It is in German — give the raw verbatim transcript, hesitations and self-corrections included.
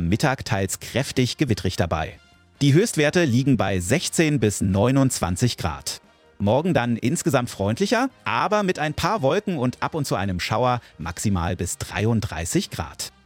Mittag teils kräftig gewittrig dabei. Die Höchstwerte liegen bei sechzehn bis neunundzwanzig Grad. Morgen dann insgesamt freundlicher, aber mit ein paar Wolken und ab und zu einem Schauer maximal bis dreiunddreißig Grad.